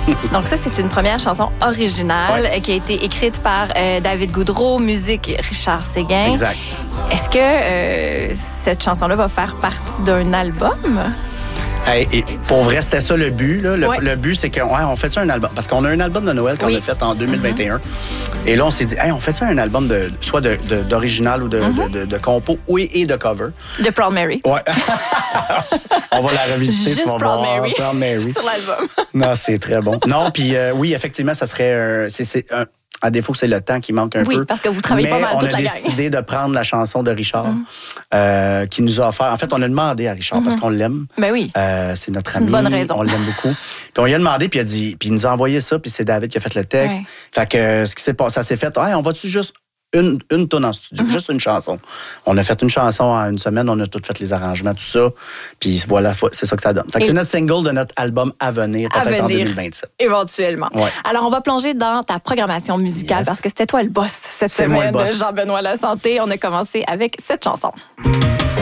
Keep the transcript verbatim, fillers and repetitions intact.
Donc ça, c'est une première chanson originale Ouais. qui a été écrite par euh, David Goudreau, musique Richard Séguin. Exact. Est-ce que euh, cette chanson-là va faire partie d'un album? Hey, et pour vrai, c'était ça le but. Là. Le, Ouais. le but, c'est qu'on ouais, on fait ça un album. Parce qu'on a un album de Noël qu'on Oui. a fait en deux mille vingt et un. Mm-hmm. Et là, on s'est dit, hey, on fait ça un album de, soit de, de, d'original ou de, mm-hmm. de, de, de compo oui, et de cover. De Proud Mary. Ouais. On va la revisiter. Juste tu vas Proud voir. Mary. Proud Mary. Sur l'album. Non, c'est très bon. Non, puis euh, oui, effectivement, ça serait un, c'est, c'est un, à défaut que c'est le temps qui manque un oui, peu. Oui, parce que vous travaillez mais pas mal toute on a la gang. décidé de prendre la chanson de Richard mm. euh, qui nous a offert. En fait, on a demandé à Richard mm-hmm. parce qu'on l'aime. Ben oui. Euh, c'est notre c'est ami. Une bonne raison. On l'aime beaucoup. Puis on lui a demandé, puis il a dit, puis il nous a envoyé ça, puis c'est David qui a fait le texte. Ouais. Fait que ce qui s'est passé, ça s'est fait. Hey, on va-tu juste une une tonne en studio, mm-hmm. juste une chanson. On a fait une chanson en une semaine, on a tout fait les arrangements, tout ça. Puis voilà, c'est ça que ça donne. Fait que c'est notre single de notre album à venir, peut-être à venir, en deux mille vingt-sept. Éventuellement. Ouais. Alors, on va plonger dans ta programmation musicale yes. parce que c'était toi le boss cette c'est semaine, moi le boss. Jean-Benoît Lasanté. On a commencé avec cette chanson.